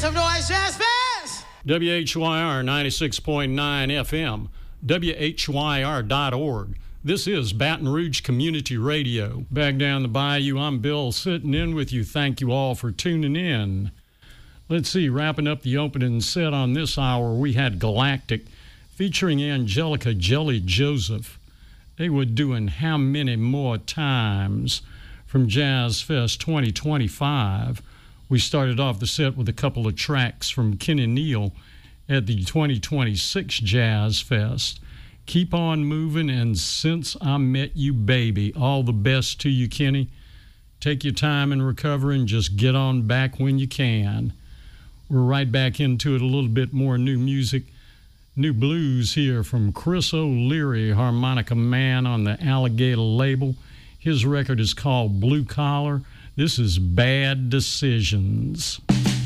some noise, jazz fans! WHYR 96.9 FM, WHYR.org. This is Baton Rouge Community Radio. Back down the bayou, I'm Bill sitting in with you. Thank you all for tuning in. Let's see, wrapping up the opening set on this hour, we had Galactic featuring Angelica Jelly Joseph. They were doing How Many More Times from Jazz Fest 2025. We started off the set with a couple of tracks from Kenny Neal at the 2026 Jazz Fest. Keep On Moving and Since I Met You Baby. All the best to you, Kenny. Take your time in recovering. Just get on back when you can. We're right back into it, a little bit more new music. New blues here from Chris O'Leary, harmonica man on the Alligator label. His record is called Blue Collar. This is Bad Decisions.